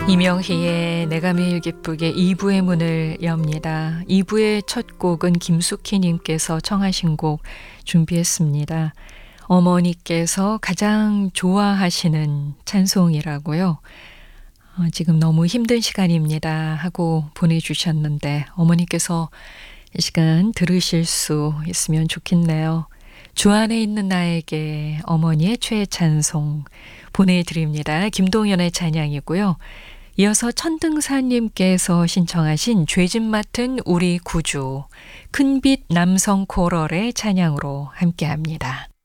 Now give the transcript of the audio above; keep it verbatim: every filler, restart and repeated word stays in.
이명희의 내가 매일 기쁘게 이 부의 문을 엽니다. 이 부의 첫 곡은 김숙희님께서 청하신 곡 준비했습니다. 어머니께서 가장 좋아하시는 찬송이라고요. 어, 지금 너무 힘든 시간입니다 하고 보내주셨는데 어머니께서 이 시간 들으실 수 있으면 좋겠네요. 주 안에 있는 나에게 어머니의 최애 찬송 보내드립니다. 김동연의 찬양이고요. 이어서 천등사님께서 신청하신 죄짓 맡은 우리 구주 큰빛 남성 코럴의 찬양으로 함께합니다.